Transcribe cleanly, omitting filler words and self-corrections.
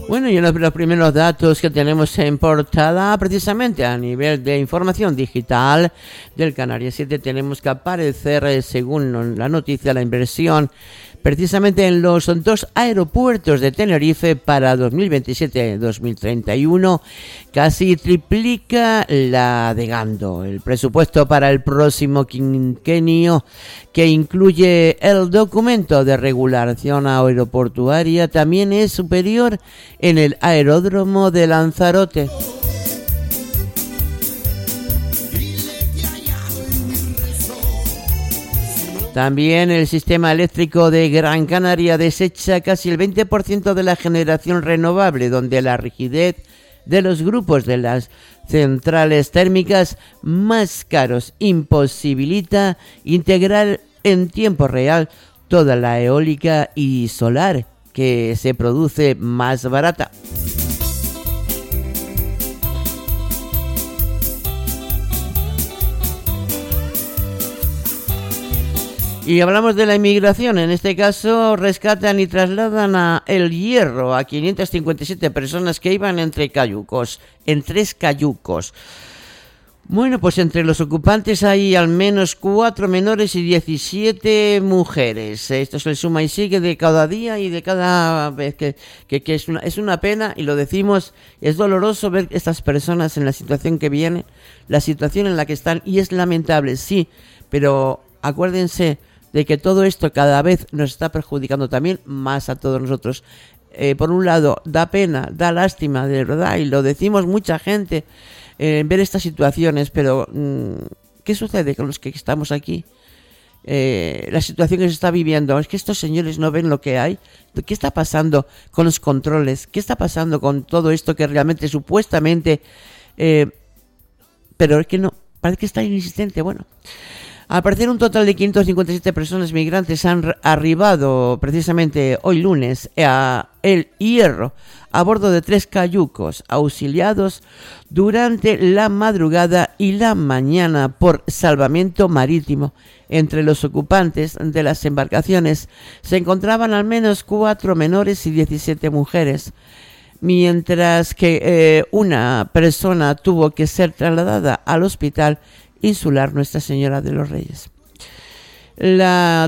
Bueno, y uno de los primeros datos que tenemos en portada, precisamente a nivel de información digital del Canarias 7, tenemos que aparecer, según la noticia, la inversión precisamente en los dos aeropuertos de Tenerife para 2027-2031 casi triplica la de Gando. El presupuesto para el próximo quinquenio, que incluye el documento de regulación aeroportuaria, también es superior en el aeródromo de Lanzarote. También el sistema eléctrico de Gran Canaria desecha casi el 20% de la generación renovable, donde la rigidez de los grupos de las centrales térmicas más caros imposibilita integrar en tiempo real toda la eólica y solar que se produce más barata. Y hablamos de la inmigración. En este caso rescatan y trasladan a El Hierro a 557 personas que iban en tres cayucos. Bueno, pues entre los ocupantes hay al menos 4 menores y 17 mujeres. Esto se le suma y sigue de cada día y de cada vez que es una pena, y lo decimos, es doloroso ver estas personas en la situación que viene, la situación en la que están, y es lamentable, sí, pero acuérdense de que todo esto cada vez nos está perjudicando también más a todos nosotros. Por un lado, da pena, da lástima, de verdad, y lo decimos mucha gente, ver estas situaciones, pero ¿qué sucede con los que estamos aquí? La situación que se está viviendo, es que estos señores no ven lo que hay. ¿Qué está pasando con los controles? ¿Qué está pasando con todo esto que realmente, supuestamente, pero es que no, parece que está inexistente? Bueno, al parecer, un total de 557 personas migrantes han arribado precisamente hoy lunes a El Hierro a bordo de 3 cayucos auxiliados durante la madrugada y la mañana por salvamento marítimo. Entre los ocupantes de las embarcaciones se encontraban al menos 4 menores y 17 mujeres, mientras que una persona tuvo que ser trasladada al hospital insular Nuestra Señora de los Reyes. La